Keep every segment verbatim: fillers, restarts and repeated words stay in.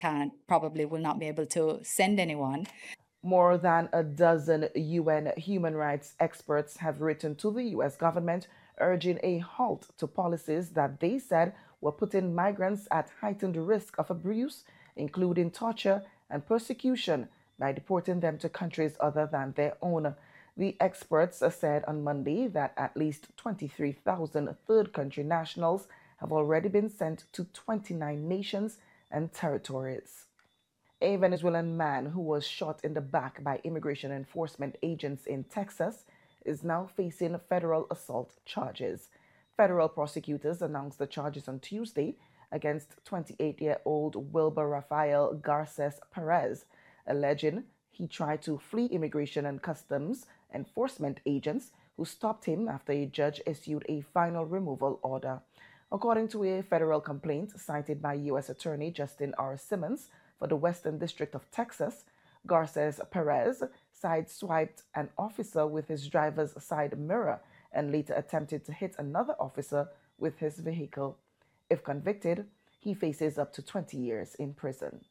can't, probably will not be able to send anyone. More than a dozen U N human rights experts have written to the U S government urging a halt to policies that they said were putting migrants at heightened risk of abuse, including torture and persecution, by deporting them to countries other than their own. The experts said on Monday that at least twenty-three thousand third country nationals have already been sent to twenty-nine nations and territories. A Venezuelan man who was shot in the back by immigration enforcement agents in Texas is now facing federal assault charges. Federal prosecutors announced the charges on Tuesday against twenty-eight year old Wilber Rafael Garces Perez, alleging he tried to flee immigration and customs enforcement agents who stopped him after a judge issued a final removal order. According to a federal complaint cited by U S Attorney Justin R. Simmons for the Western District of Texas, Garces Perez sideswiped an officer with his driver's side mirror and later attempted to hit another officer with his vehicle. If convicted, he faces up to twenty years in prison.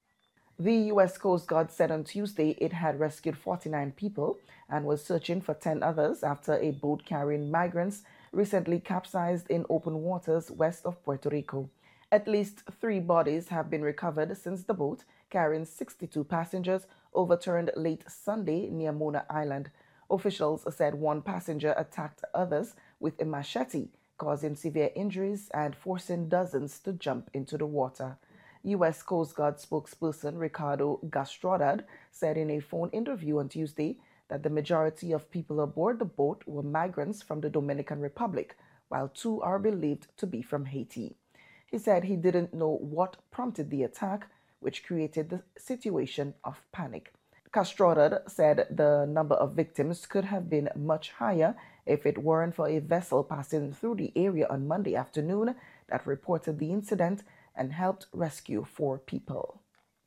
The U S Coast Guard said on Tuesday it had rescued forty-nine people and was searching for ten others after a boat carrying migrants recently capsized in open waters west of Puerto Rico. At least three bodies have been recovered since the boat, carrying sixty-two passengers, overturned late Sunday near Mona Island. Officials said one passenger attacked others with a machete, causing severe injuries and forcing dozens to jump into the water. U S Coast Guard spokesperson Ricardo Gastrodad said in a phone interview on Tuesday that the majority of people aboard the boat were migrants from the Dominican Republic, while two are believed to be from Haiti. He said he didn't know what prompted the attack, which created the situation of panic. Castrodad said the number of victims could have been much higher if it weren't for a vessel passing through the area on Monday afternoon that reported the incident and helped rescue four people.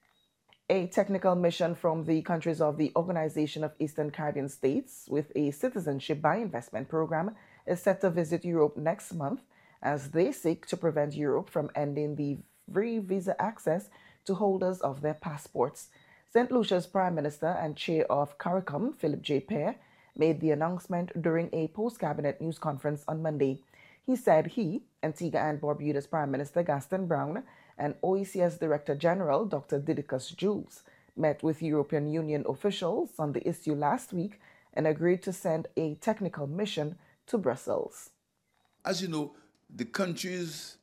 A technical mission from the countries of the Organization of Eastern Caribbean States with a citizenship by investment program is set to visit Europe next month as they seek to prevent Europe from ending the free visa access to holders of their passports. Saint Lucia's Prime Minister and Chair of CARICOM, Philip J. Pear, made the announcement during a post-cabinet news conference on Monday. He said he, Antigua and Barbuda's Prime Minister Gaston Brown, and O E C S Director General Doctor Didacus Jules met with European Union officials on the issue last week and agreed to send a technical mission to Brussels. As you know, the countries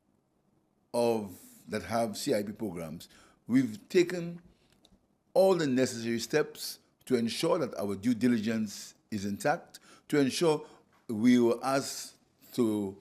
of that have C I P programs, we've taken all the necessary steps to ensure that our due diligence is intact, to ensure we were asked to,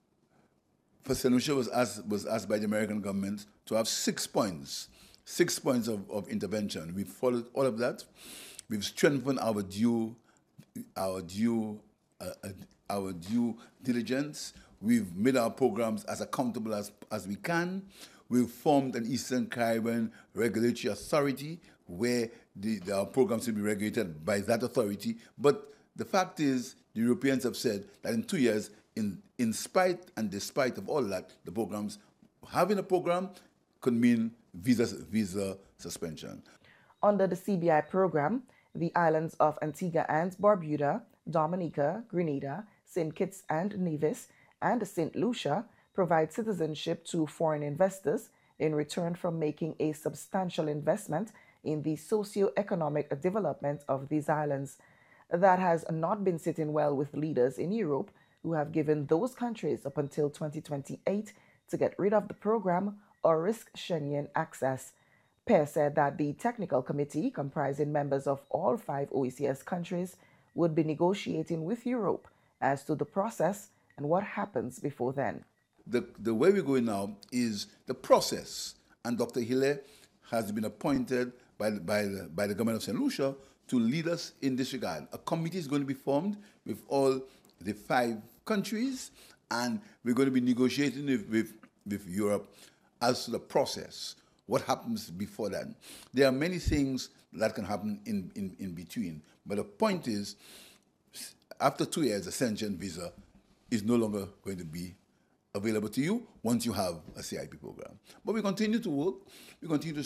for Saint Lucia was asked, was asked by the American government to have six points, six points of, of intervention. We've followed all of that. We've strengthened our due, our due, uh, our due diligence. We've made our programs as accountable as, as we can. We've formed an Eastern Caribbean Regulatory Authority where the, the, our programs will be regulated by that authority. But the fact is, the Europeans have said that in two years, in, in spite and despite of all that, the programs, having a program could mean visa, visa suspension. Under the C B I program, the islands of Antigua and Barbuda, Dominica, Grenada, Saint Kitts and Nevis, and Saint Lucia provide citizenship to foreign investors in return for making a substantial investment in the socio-economic development of these islands. That has not been sitting well with leaders in Europe who have given those countries up until twenty twenty-eight to get rid of the program or risk Schengen access. Pear said that the technical committee, comprising members of all five O E C S countries, would be negotiating with Europe as to the process and what happens before then. The, the way we're going now is the process, and Doctor Hille has been appointed by the, by, the, by the government of Saint Lucia to lead us in this regard. A committee is going to be formed with all the five countries, and we're going to be negotiating with, with, with Europe as to the process, what happens before that. There are many things that can happen in, in, in between, but the point is, after two years, the Schengen visa is no longer going to be available to you once you have a C I P program. But we continue to work. We continue to